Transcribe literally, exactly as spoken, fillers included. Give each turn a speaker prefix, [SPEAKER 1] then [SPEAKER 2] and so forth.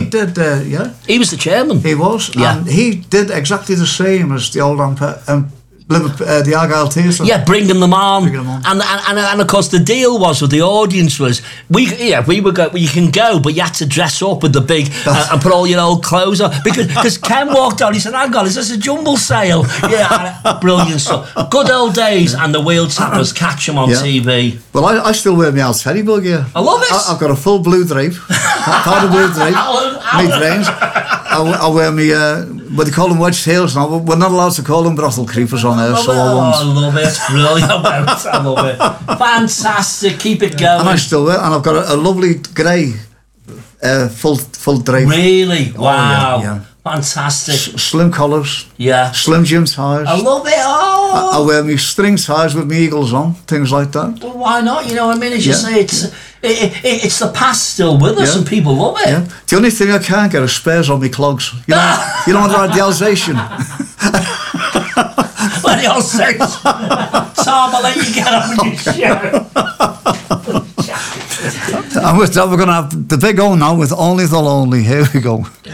[SPEAKER 1] did, uh, yeah.
[SPEAKER 2] He was the chairman.
[SPEAKER 1] He was.
[SPEAKER 2] Yeah.
[SPEAKER 1] And he did exactly the same as the old um, um, Liverpool, uh, the Argyle Theatre.
[SPEAKER 2] Yeah, bringing them on.
[SPEAKER 1] Bringing them on.
[SPEAKER 2] And, and, and, and of course the deal was with the audience was, we yeah, we were go, well, you can go, but you had to dress up with the big, uh, and put all your old clothes on. Because cause Ken walked on, he said, hang on, is this a jumble sale? Yeah, and, brilliant stuff. Good old days, and the wheel tappers catch them on
[SPEAKER 1] Yeah.
[SPEAKER 2] T V.
[SPEAKER 1] Well, I, I still wear my old teddy bug here.
[SPEAKER 2] I love it.
[SPEAKER 1] I, I've got a full blue drape, part of blue drape, my drains. I, I wear me, uh, what they call them, wedge tails now. We're not allowed to call them brothel creepers on there, so I
[SPEAKER 2] Oh,
[SPEAKER 1] won't.
[SPEAKER 2] I love it. It's brilliant. I love it. Fantastic. Keep it going.
[SPEAKER 1] And I still wear, and I've got a, a lovely grey uh, full full drape.
[SPEAKER 2] Really? Wow.
[SPEAKER 1] Oh, yeah, yeah.
[SPEAKER 2] Fantastic.
[SPEAKER 1] S- slim collars,
[SPEAKER 2] Yeah.
[SPEAKER 1] slim Jim ties.
[SPEAKER 2] I love it. Oh.
[SPEAKER 1] I, I wear me string ties with me eagles on, things like that.
[SPEAKER 2] Well, why not? You know what I mean? As you
[SPEAKER 1] Yeah.
[SPEAKER 2] say, it's it, it, it's the past still with us,
[SPEAKER 1] Yeah.
[SPEAKER 2] and people love it.
[SPEAKER 1] Yeah. The only thing I can't get is spares on me clogs. You know, you know what the Alsatian.
[SPEAKER 2] When the old says, Tom, I'll let you get on with your show.
[SPEAKER 1] And with that, we're going to have the big O now with Only the Lonely. Here we go.